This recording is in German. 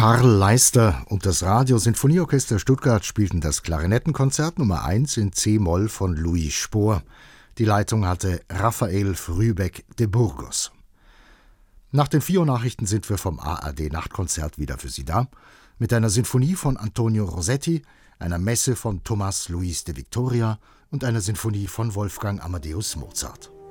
Karl Leister und das Radiosinfonieorchester Stuttgart spielten das Klarinettenkonzert Nummer 1 in C-Moll von Louis Spohr. Die Leitung hatte Raphael Frühbeck de Burgos. Nach den 4 Uhr Nachrichten sind wir vom ARD-Nachtkonzert wieder für Sie da, mit einer Sinfonie von Antonio Rossetti, einer Messe von Tomás Luis de Victoria und einer Sinfonie von Wolfgang Amadeus Mozart.